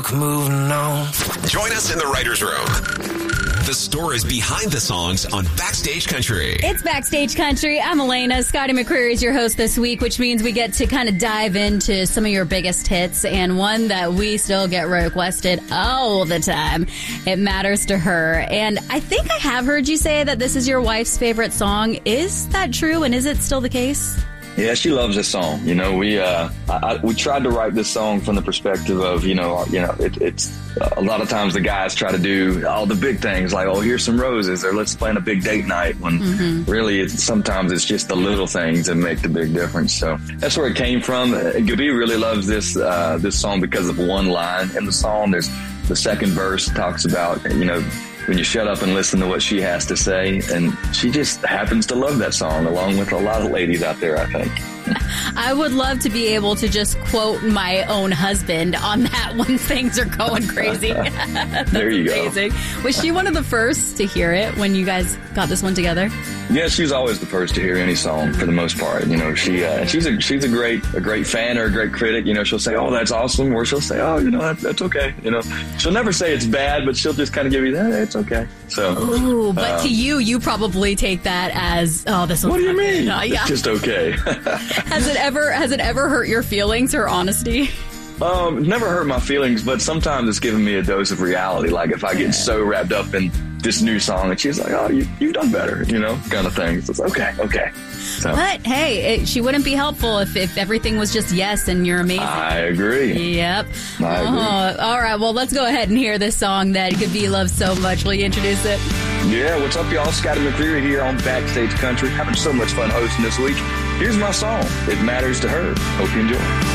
Moving on. Join us in the writer's room. The stories behind the songs on Backstage Country. It's Backstage Country. I'm Elena. Scotty McCreery is your host this week, which means we get to kind of dive into some of your biggest hits, and one that we still get requested all the time. It Matters to Her. And I think I have heard you say that this is your wife's favorite song. Is that true, and is it still the case? Yeah, she loves this song. You know, we tried to write this song from the perspective of, it's a lot of times the guys try to do all the big things like, oh, here's some roses, or let's plan a big date night, when really sometimes it's just the little things that make the big difference. So that's where it came from. Gabi really loves this song because of one line in the song. There's the second verse talks about, when you shut up and listen to what she has to say. And she just happens to love that song, along with a lot of ladies out there, I think. I would love to be able to just quote my own husband on that when things are going crazy. There you amazing. go. Was she one of the first to hear it when you guys got this one together? Yeah, she's always the first to hear any song for the most part. She's a great fan or a great critic. She'll say, "Oh, that's awesome," or she'll say, "Oh, that's okay." She'll never say it's bad, but she'll just kind of give you that. It's okay. So, but to you probably take that as, "Oh, this one's what do you mean? Yeah. It's just okay." Has it ever hurt your feelings, her honesty? Never hurt my feelings, but sometimes it's given me a dose of reality. Like if I get so wrapped up in this new song and she's like, "Oh, you've done better," kind of thing. So it's okay. So. But hey, she wouldn't be helpful if everything was just yes and you're amazing. I agree. Yep. I agree. All right, well, let's go ahead and hear this song that Gabi loves so much. Will you introduce it? Yeah, what's up, y'all? Scotty McCreery here on Backstage Country. Having so much fun hosting this week. Here's my song, It Matters to Her. Hope you enjoy.